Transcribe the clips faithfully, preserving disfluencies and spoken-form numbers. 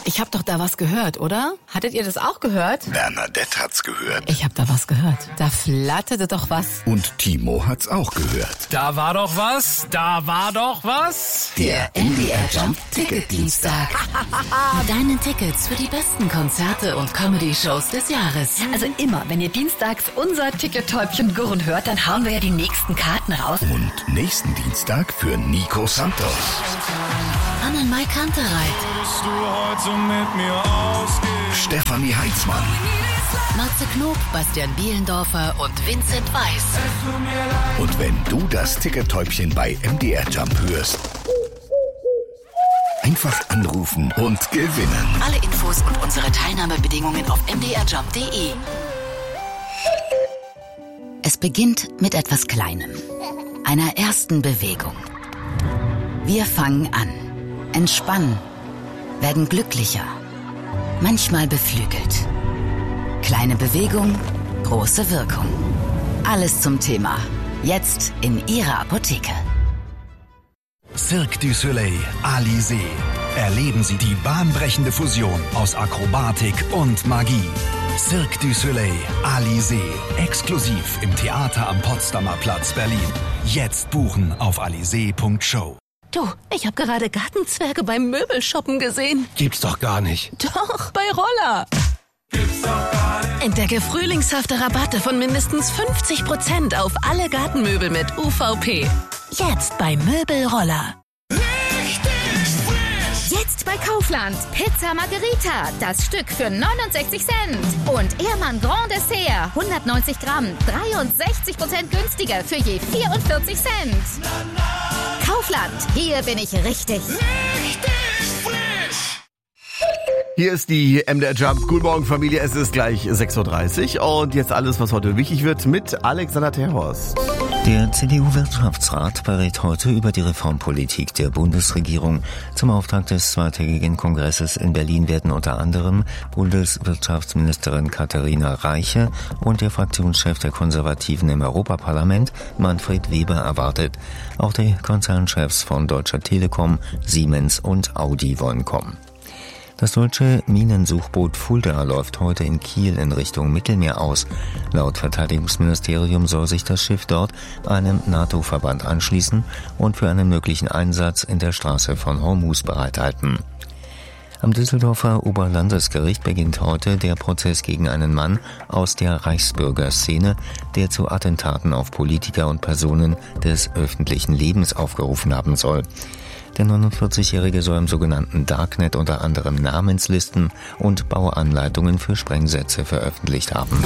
Ich hab doch da was gehört, oder? Hattet ihr das auch gehört? Bernadette hat's gehört. Ich hab da was gehört. Da flatterte doch was. Und Timo hat's auch gehört. Da war doch was, da war doch was. Der M D R Jump Ticket-Dienstag. Mit deinen Tickets für die besten Konzerte und Comedy-Shows des Jahres. Also immer, wenn ihr dienstags unser Ticket-Täubchen gurren hört, dann hauen wir ja die nächsten Karten raus. Und nächsten Dienstag für Nico Santos. Annenmai Kantereit. Stefanie Heitzmann. Matze Knob, Bastian Bielendorfer und Vincent Weiss. Und wenn du das Ticket-Täubchen bei M D R Jump hörst, einfach anrufen und gewinnen. Alle Infos und unsere Teilnahmebedingungen auf m d r jump punkt d e. Es beginnt mit etwas Kleinem. Einer ersten Bewegung. Wir fangen an. Entspannen, werden glücklicher, manchmal beflügelt. Kleine Bewegung, große Wirkung. Alles zum Thema. Jetzt in Ihrer Apotheke. Cirque du Soleil, Alizé. Erleben Sie die bahnbrechende Fusion aus Akrobatik und Magie. Cirque du Soleil, Alizé. Exklusiv im Theater am Potsdamer Platz, Berlin. Jetzt buchen auf alizé punkt show. Du, ich habe gerade Gartenzwerge beim Möbelshoppen gesehen. Gibt's doch gar nicht. Doch, bei Roller. Gibt's doch gar nicht. Entdecke frühlingshafte Rabatte von mindestens fünfzig Prozent auf alle Gartenmöbel mit U V P. Jetzt bei Möbelroller. Jetzt bei Kaufland. Pizza Margherita. Das Stück für neunundsechzig Cent. Und Ehrmann Grand Dessert. hundertneunzig Gramm. dreiundsechzig Prozent günstiger für je vierundvierzig Cent. Kaufland. Hier bin ich richtig. Richtig frisch. Hier ist die M D R Jump. Guten Morgen, Familie. Es ist gleich sechs Uhr dreißig. Und jetzt alles, was heute wichtig wird, mit Alexander Terhorst. Der C D U-Wirtschaftsrat berät heute über die Reformpolitik der Bundesregierung. Zum Auftakt des zweitägigen Kongresses in Berlin werden unter anderem Bundeswirtschaftsministerin Katharina Reiche und der Fraktionschef der Konservativen im Europaparlament, Manfred Weber, erwartet. Auch die Konzernchefs von Deutscher Telekom, Siemens und Audi wollen kommen. Das deutsche Minensuchboot Fulda läuft heute in Kiel in Richtung Mittelmeer aus. Laut Verteidigungsministerium soll sich das Schiff dort einem NATO-Verband anschließen und für einen möglichen Einsatz in der Straße von Hormuz bereithalten. Am Düsseldorfer Oberlandesgericht beginnt heute der Prozess gegen einen Mann aus der Reichsbürgerszene, der zu Attentaten auf Politiker und Personen des öffentlichen Lebens aufgerufen haben soll. Der neunundvierzigjährige soll im sogenannten Darknet unter anderem Namenslisten und Bauanleitungen für Sprengsätze veröffentlicht haben.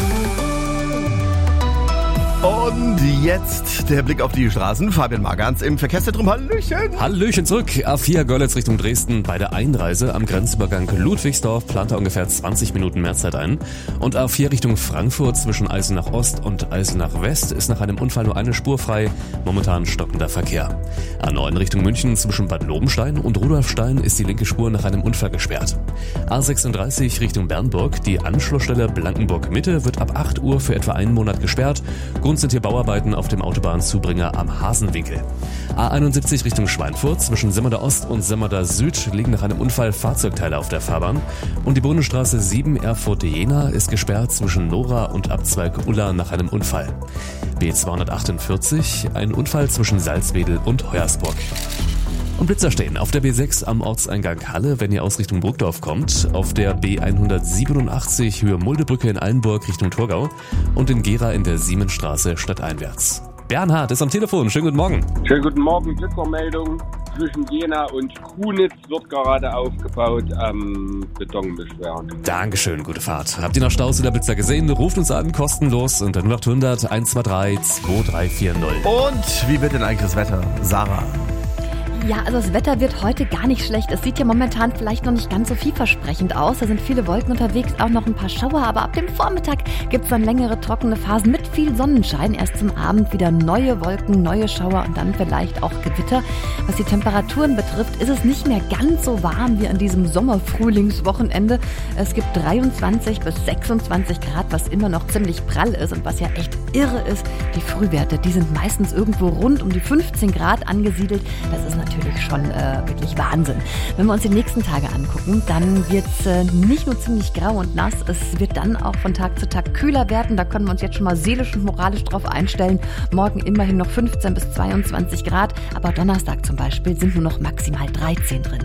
Und jetzt der Blick auf die Straßen. Fabian Margans im Verkehrszentrum. Hallöchen. Hallöchen zurück. A vier Görlitz Richtung Dresden. Bei der Einreise am Grenzübergang Ludwigsdorf plant er ungefähr zwanzig Minuten mehr Zeit ein. Und A vier Richtung Frankfurt zwischen Eisenach Ost und Eisenach West ist nach einem Unfall nur eine Spur frei. Momentan stockender Verkehr. A neun Richtung München zwischen Bad Lobenstein und Rudolfstein ist die linke Spur nach einem Unfall gesperrt. A sechsunddreißig Richtung Bernburg. Die Anschlussstelle Blankenburg Mitte wird ab acht Uhr für etwa einen Monat gesperrt. Grund sind hier Bauarbeiten auf dem Autobahnzubringer am Hasenwinkel. A einundsiebzig Richtung Schweinfurt zwischen Semmerda Ost und Semmerda Süd liegen nach einem Unfall Fahrzeugteile auf der Fahrbahn. Und die Bundesstraße sieben Erfurt-Jena ist gesperrt zwischen Nora und Abzweig Ulla nach einem Unfall. B zweihundertachtundvierzig, ein Unfall zwischen Salzwedel und Hoyersburg. Und Blitzer stehen auf der B sechs am Ortseingang Halle, wenn ihr aus Richtung Burgdorf kommt, auf der B hundertsiebenundachtzig Höhe Muldebrücke in Allenburg Richtung Thurgau und in Gera in der Siemensstraße stadteinwärts. Bernhard ist am Telefon. Schönen guten Morgen. Schönen guten Morgen. Blitzermeldung zwischen Jena und Kunitz wird gerade aufgebaut am Betonbeschwer. Dankeschön, gute Fahrt. Habt ihr noch Staus in der Blitzer gesehen? Ruft uns an, kostenlos unter null acht hundert eins zwei drei zwei drei vier null. Und wie wird denn eigentlich das Wetter? Sarah? Ja, also das Wetter wird heute gar nicht schlecht. Es sieht ja momentan vielleicht noch nicht ganz so vielversprechend aus. Da sind viele Wolken unterwegs, auch noch ein paar Schauer. Aber ab dem Vormittag gibt es dann längere trockene Phasen mit viel Sonnenschein. Erst zum Abend wieder neue Wolken, neue Schauer und dann vielleicht auch Gewitter. Was die Temperaturen betrifft, ist es nicht mehr ganz so warm wie an diesem Sommerfrühlingswochenende. Es gibt dreiundzwanzig bis sechsundzwanzig Grad, was immer noch ziemlich prall ist und was ja echt irre ist. Die Frühwerte, die sind meistens irgendwo rund um die fünfzehn Grad angesiedelt. Das ist natürlich natürlich schon äh, wirklich Wahnsinn. Wenn wir uns die nächsten Tage angucken, dann wird es äh, nicht nur ziemlich grau und nass, es wird dann auch von Tag zu Tag kühler werden. Da können wir uns jetzt schon mal seelisch und moralisch drauf einstellen. Morgen immerhin noch fünfzehn bis zweiundzwanzig Grad, aber Donnerstag zum Beispiel sind nur noch maximal dreizehn drin.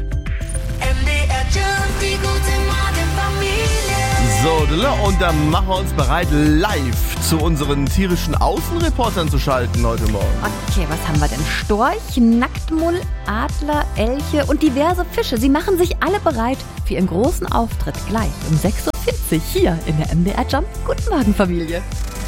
So, und dann machen wir uns bereit, live zu unseren tierischen Außenreportern zu schalten heute Morgen. Okay, was haben wir denn? Storch, Nacktmull, Adler, Elche und diverse Fische. Sie machen sich alle bereit für ihren großen Auftritt gleich um sechs Uhr vierzig hier in der M D R Jump. Guten Morgen, Familie.